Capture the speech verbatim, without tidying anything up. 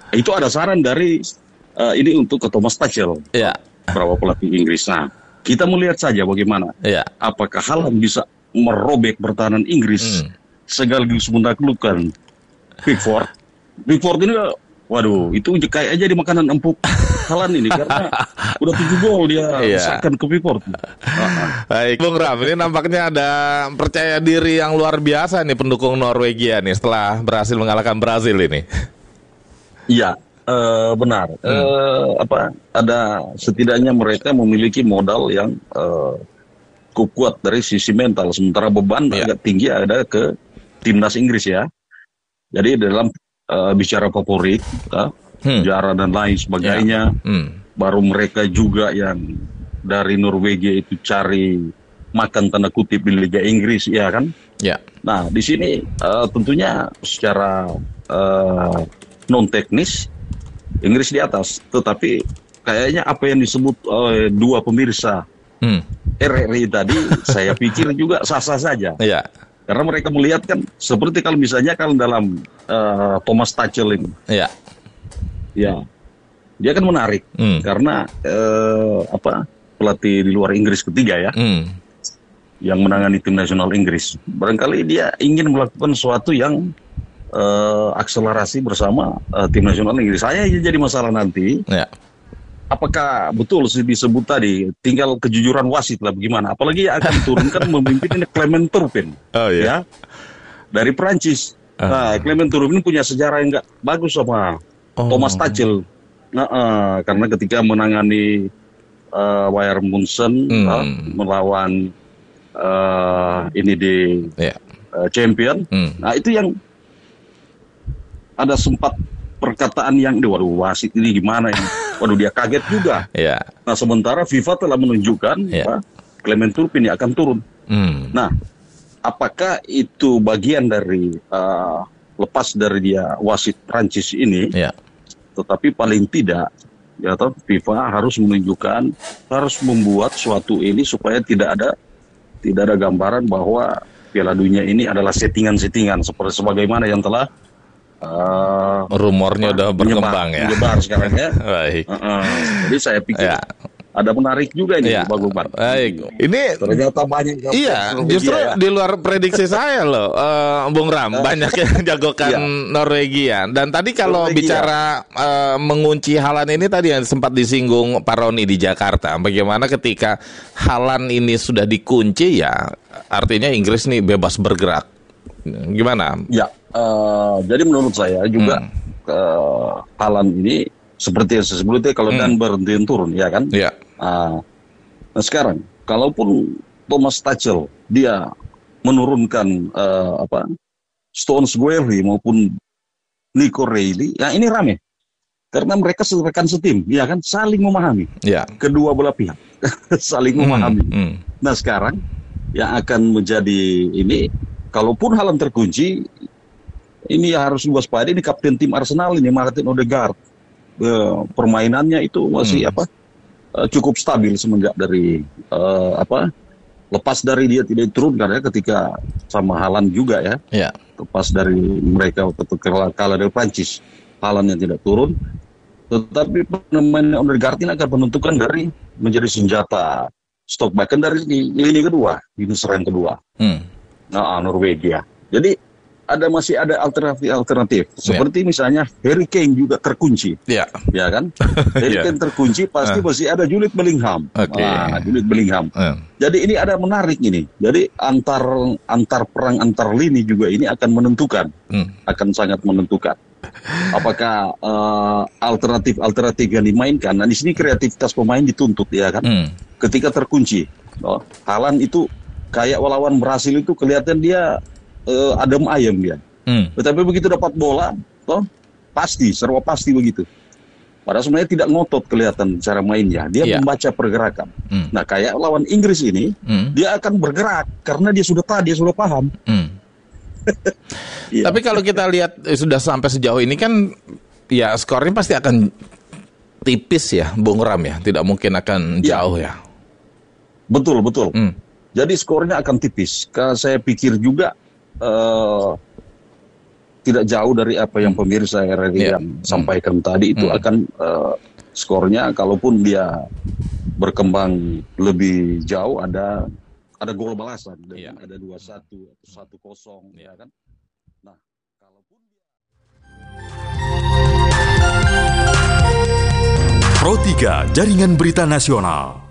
Itu ada saran dari uh, ini untuk ke Thomas Tuchel, Ya. beberapa pelatih Inggris. Nah, kita melihat saja bagaimana. Ya. Apakah Haaland bisa merobek pertahanan Inggris Hmm. sekaligus menaklukkan Pickford. Pickford ini, waduh, itu kayak aja di makanan empuk Haaland ini karena udah tujuh gol dia Iya. misalkan ke Pickford. Baik, Bung Ram, ini nampaknya ada percaya diri yang luar biasa nih pendukung Norwegia nih setelah berhasil mengalahkan Brazil ini. Iya, eh, benar. Hmm. Eh, apa? Ada setidaknya mereka memiliki modal yang eh, cukup kuat dari sisi mental. Sementara beban Iya. agak tinggi ada ke timnas Inggris ya. Jadi dalam eh, bicara favorit, eh, Hmm. juara dan lain sebagainya, Hmm. baru mereka juga yang dari Norwegia itu cari makan tanda kutip di Liga Inggris, ya kan? Ya. Nah, di sini eh, tentunya secara eh, non teknis Inggris di atas, tetapi kayaknya apa yang disebut oleh dua pemirsa Hmm. R R I tadi, saya pikir juga sah-sah saja. Ya. Karena mereka melihat kan seperti kalau misalnya kalau dalam eh, Thomas Tuchel ini, Ya. ya dia kan menarik Hmm. karena eh, apa pelatih di luar Inggris ketiga ya. Hmm. Yang menangani tim nasional Inggris. Barangkali dia ingin melakukan sesuatu yang uh, akselerasi bersama uh, tim nasional Inggris. Saya jadi masalah nanti, Ya. apakah betul sih disebut tadi, tinggal kejujuran wasit lah bagaimana. Apalagi yang akan turunkan memimpin ini Clement Turpin. Oh iya. Ya, dari Prancis. Nah, Clement Turpin punya sejarah yang nggak bagus sama Oh. Thomas Tuchel. Nah, uh, karena ketika menangani uh, Bayern Munchen Hmm. uh, melawan uh, ini di Ya. uh, champion, Hmm. nah itu yang ada sempat perkataan yang, waduh wasit ini gimana ini, waduh dia kaget juga. Ya. Nah sementara FIFA telah menunjukkan Ya. uh, Clement Turpin yang akan turun. Hmm. Nah apakah itu bagian dari uh, lepas dari dia wasit Prancis ini? Ya. Tetapi paling tidak, ya toh, FIFA harus menunjukkan, harus membuat suatu ini supaya tidak ada tidak ada gambaran bahwa Piala Dunia ini adalah settingan-settingan seperti sebagaimana yang telah uh, Rumornya udah berkembang ya. menyebar sekarang ya. Baik. Uh-uh. Jadi saya pikir Ya. ada menarik juga ini, Ya. Pak Gubernur. Baik. Ini Ternyata banyak. iya, Norwegia, justru ya. di luar prediksi saya loh, eh, Bung Ram, banyak yang jagokan Iya. Norwegia. Dan tadi kalau Norwegia. bicara eh, mengunci Haaland ini tadi yang sempat disinggung Pak Roni di Jakarta, bagaimana ketika Haaland ini sudah dikunci ya, artinya Inggris nih bebas bergerak. Gimana? Ya, eh, jadi menurut saya juga Hmm. eh, Haaland ini seperti yang saya sebutnya kalau Hmm. dan berhenti turun, ya kan? Ya, Ah, nah sekarang, kalaupun Thomas Tuchel dia menurunkan eh, apa Stones Guerri maupun Nico Reilly, ya ini rame karena mereka rekan setim, ya kan, saling memahami ya. kedua belah pihak, saling Hmm, memahami. hmm. Nah sekarang yang akan menjadi ini, kalaupun Haaland terkunci, ini harus waspada. Ini kapten tim Arsenal ini Martin Odegaard, eh, permainannya itu masih Hmm. apa? Uh, cukup stabil semenjak dari uh, apa lepas dari dia tidak turun karena ketika sama Haaland juga ya, Ya. lepas dari mereka waktu kalah kalah dari Prancis, Haaland yang tidak turun, tetapi pemain Odegaard ini akan menentukan dari menjadi senjata stok bahkan dari lini kedua, lini serang kedua, Hmm. nah Norwegia. Jadi ada masih ada alternatif-alternatif seperti misalnya Harry Kane juga terkunci. Ya. Ya kan, Harry Iya. Kane terkunci pasti Ah. masih ada Jude Bellingham. Oke. Nah, Jude Bellingham. Hmm. Jadi ini ada menarik ini. Jadi antar antar perang antar lini juga ini akan menentukan, Hmm. akan sangat menentukan. Apakah eh, alternatif-alternatif yang dimainkan? Nah di sini kreativitas pemain dituntut ya kan. Hmm. Ketika terkunci, oh, Haaland itu kayak lawan Brasil itu kelihatan dia eh, adem ayem dia. Hmm. Tetapi begitu dapat bola, toh pasti, serba pasti begitu. Padahal sebenarnya tidak ngotot kelihatan cara mainnya. Dia Iya. membaca pergerakan. Hmm. Nah, kayak lawan Inggris ini, Hmm. dia akan bergerak karena dia sudah tahu, dia sudah paham. Hmm. Iya. Tapi kalau kita lihat eh, sudah sampai sejauh ini kan ya skornya pasti akan tipis ya, Bung Ram ya. Tidak mungkin akan Iya. jauh ya. Betul, betul. Hmm. Jadi skornya akan tipis. Karena saya pikir juga eh, tidak jauh dari apa yang Hmm. pemirsa R R I Ya. yang Hmm. sampaikan tadi, itu Hmm. akan eh, skornya kalaupun dia berkembang lebih jauh, ada ada gol balasan, Iya. ada dua satu atau satu kosong, Iya. ya kan. Nah, kalaupun Pro tiga Jaringan Berita Nasional.